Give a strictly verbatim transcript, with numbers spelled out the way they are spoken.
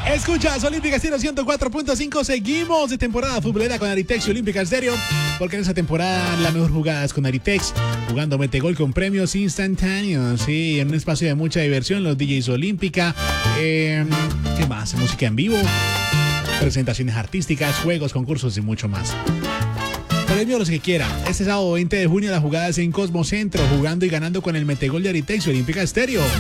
Escuchas Olímpica Estéreo ciento cuatro punto cinco. Seguimos de temporada futbolera con Aritex y Olímpica Estéreo, porque en esta temporada la mejor jugada es con Aritex, jugando metegol con premios instantáneos, sí, en un espacio de mucha diversión, los D Js Olímpica, eh, ¿qué más? Música en vivo, presentaciones artísticas, juegos, concursos y mucho más. Premio los que quiera. Este sábado veinte de junio las jugadas en Cosmocentro, jugando y ganando con el metegol de Aritex y Olímpica Estéreo.